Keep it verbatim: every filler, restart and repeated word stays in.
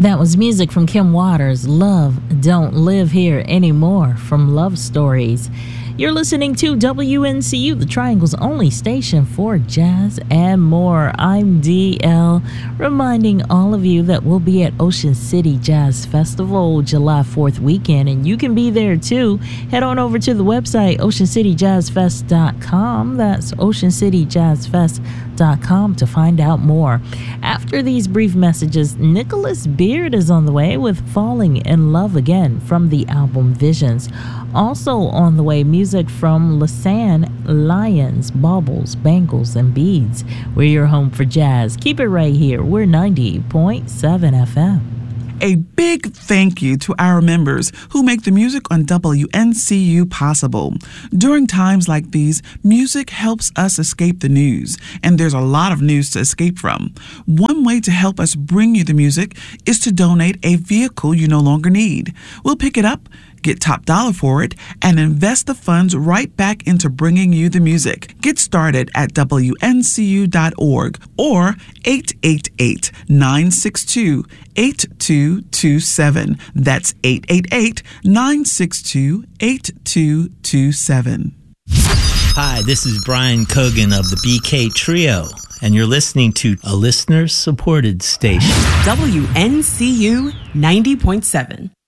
That was music from Kim Waters, Love Don't Live Here Anymore, from Love Stories. You're listening to W N C U, the Triangle's only station for jazz and more. I'm D L, reminding all of you that we'll be at Ocean City Jazz Festival July fourth weekend, and you can be there too. Head on over to the website, ocean city jazz fest dot com. That's ocean city jazz fest dot com to find out more. After these brief messages, Nicholas Beard is on the way with Falling in Love Again from the album Visions. Also on the way, music from Lasan, Lions, Baubles, Bangles, and Beads. We're your home for jazz. Keep it right here. We're ninety point seven F M. A big thank you to our members who make the music on W N C U possible. During times like these, music helps us escape the news, and there's a lot of news to escape from. One way to help us bring you the music is to donate a vehicle you no longer need. We'll pick it up, get top dollar for it, and invest the funds right back into bringing you the music. Get started at W N C U dot org or eight eight eight, nine six two, eight two two seven. That's eight eight eight, nine six two, eight two two seven. Hi, this is Brian Cogan of the B K Trio, and you're listening to a listener-supported station. W N C U ninety point seven.